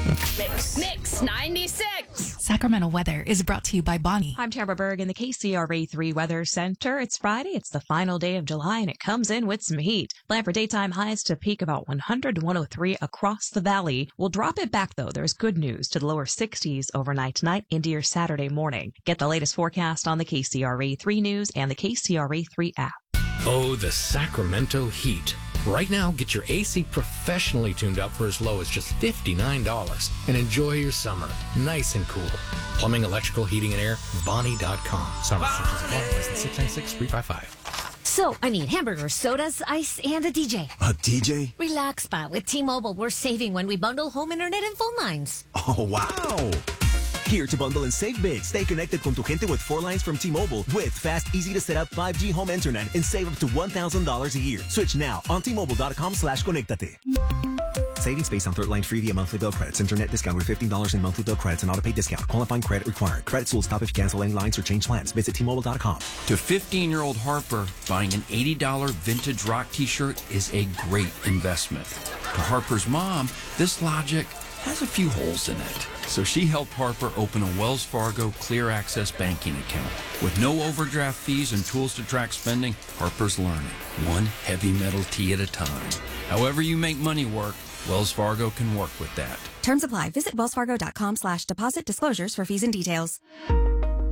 Mix 96. Sacramento weather is brought to you by Bonnie. I'm Tamara Berg in the KCRA 3 Weather Center. It's Friday. It's the final day of July, and it comes in with some heat. Plan for daytime highs to peak about 100 to 103 across the valley. We'll drop it back, though. There's good news to the lower 60s overnight tonight into your Saturday morning. Get the latest forecast on the KCRA 3 News and the KCRA 3 app. Oh, the Sacramento heat. Right now, get your AC professionally tuned up for as low as just $59 and enjoy your summer nice and cool. Plumbing, electrical, heating, and air, Bonnie.com. Summer license 696-355. So, I need hamburgers, sodas, ice, and a DJ. A DJ? Relax, Spot. With T-Mobile, we're saving when we bundle home internet and phone lines. Oh, wow. Here to bundle and save big. Stay connected con tu gente with 4 lines from T-Mobile with fast, easy to set up 5G home internet and save up to $1,000 a year. Switch now on T-Mobile.com/conectate. Savings based on third line free via monthly bill credits. Internet discount with $15 in monthly bill credits and auto pay discount. Qualifying credit required. Credits will stop if you cancel any lines or change plans. Visit T-Mobile.com. To 15-year-old Harper, buying an $80 vintage rock t-shirt is a great investment. To Harper's mom, this logic has a few holes in it. So she helped Harper open a Wells Fargo Clear Access banking account. With no overdraft fees and tools to track spending, Harper's learning, one heavy metal tea at a time. However you make money work, Wells Fargo can work with that. Terms apply. Visit wellsfargo.com/deposit disclosures for fees and details.